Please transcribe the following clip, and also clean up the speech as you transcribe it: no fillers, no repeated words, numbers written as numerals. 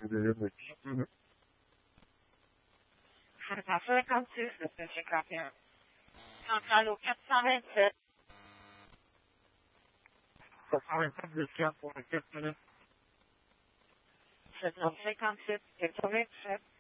Central 56, this is Chicago here. Central au 427. Ça prend un peu de temps pour les 4 minutes. 7h57, 87.